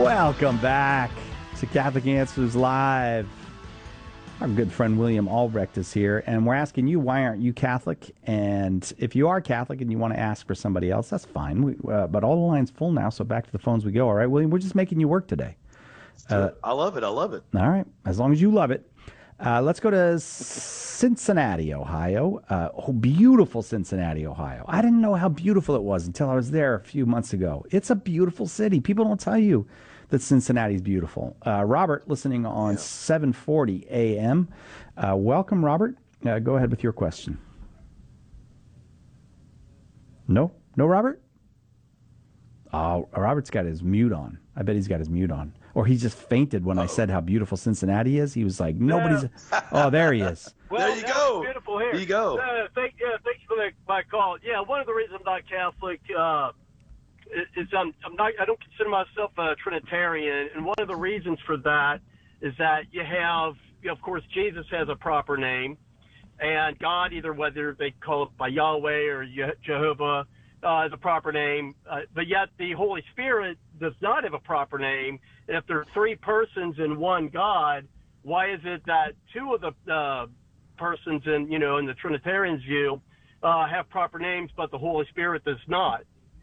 Welcome back to Catholic Answers Live. Our good friend William Albrecht is here, and we're asking you, why aren't you Catholic? And if you are Catholic and you want to ask for somebody else, that's fine. But all the lines full now, so back to the phones we go. All right, William, we're just making you work today. I love it. All right, as long as you love it. Let's go to Cincinnati, Ohio. Beautiful Cincinnati, Ohio. I didn't know how beautiful it was until I was there a few months ago. It's a beautiful city. People don't tell you that Cincinnati's beautiful. Robert, listening on 740 AM. Welcome, Robert. Go ahead with your question. No, Robert? Oh, Robert's got his mute on. I bet he's got his mute on. Or he just fainted when I said how beautiful Cincinnati is. He was like, nobody's... Oh, there he is. Well, there you go. Beautiful here. There you go. Thanks for my call. Yeah, one of the reasons I'm not Catholic is I don't consider myself a Trinitarian, and one of the reasons for that is that you have, of course, Jesus has a proper name, and God, either whether they call it by Yahweh or Jehovah, has a proper name, but yet the Holy Spirit does not have a proper name. And if there are three persons in one God, why is it that two of the persons in the Trinitarian's view have proper names, but the Holy Spirit does not?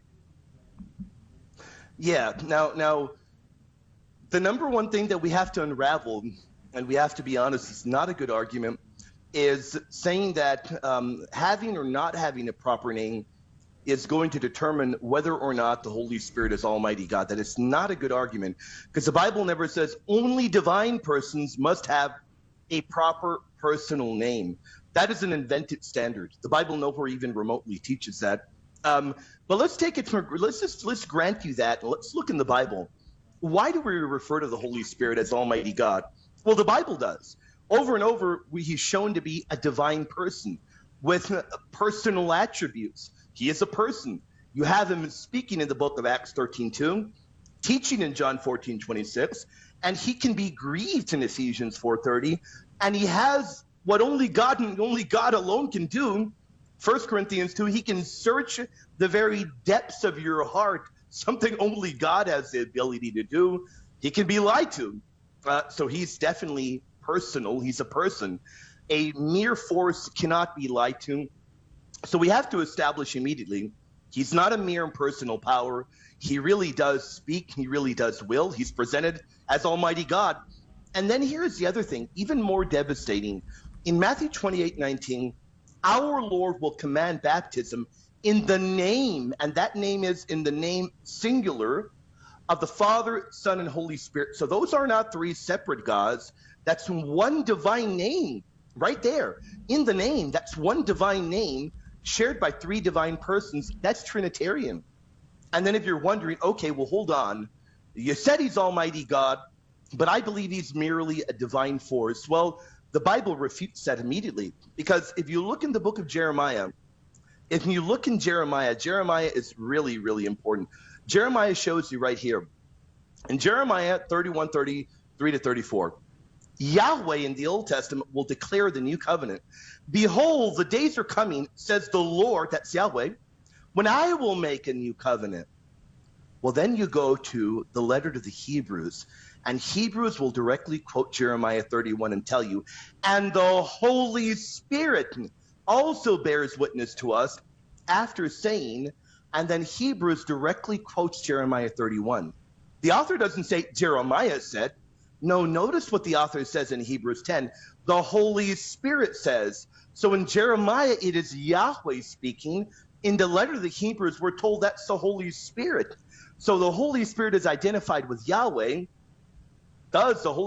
Yeah. Now, the number one thing that we have to unravel, and we have to be honest, it's not a good argument, is saying that having or not having a proper name is going to determine whether or not the Holy Spirit is Almighty God. That is not a good argument, because the Bible never says only divine persons must have a proper personal name. That is an invented standard. The Bible nowhere even remotely teaches that. But let's take it from, let's grant you that, and let's look in the Bible. Why do we refer to the Holy Spirit as Almighty God? Well, the Bible does. Over and over, he's shown to be a divine person with personal attributes. He is a person. You have him speaking in the book of Acts 13:2, teaching in John 14:26, and he can be grieved in Ephesians 4:30, and he has what only God and only God alone can do. 1 Corinthians 2, he can search the very depths of your heart, something only God has the ability to do. He can be lied to. So he's definitely personal. He's a person. A mere force cannot be lied to. So we have to establish immediately, he's not a mere impersonal power. He really does speak. He really does will. He's presented as Almighty God. And then here's the other thing, even more devastating. In Matthew 28:19, our Lord will command baptism in the name, and that name is in the name singular, of the Father, Son, and Holy Spirit. So those are not three separate gods. That's one divine name right there. In the name, that's one divine name shared by three divine persons. That's Trinitarian. And then if you're wondering, okay, well, hold on. You said he's Almighty God, but I believe he's merely a divine force. Well, the Bible refutes that immediately, because if you look in the book of Jeremiah, Jeremiah is really, really important. Jeremiah shows you right here. In Jeremiah 31:33-34, Yahweh in the Old Testament will declare the new covenant. Behold, the days are coming, says the Lord, that's Yahweh, when I will make a new covenant. Well, then you go to the letter to the Hebrews, and Hebrews will directly quote Jeremiah 31 and tell you, and the Holy Spirit also bears witness to us, after saying, and then Hebrews directly quotes Jeremiah 31. The author doesn't say Jeremiah said. No, notice what the author says in Hebrews 10. The Holy Spirit says. So in Jeremiah, it is Yahweh speaking. In the letter to the Hebrews, we're told that's the Holy Spirit. So the Holy Spirit is identified with Yahweh. Does the Holy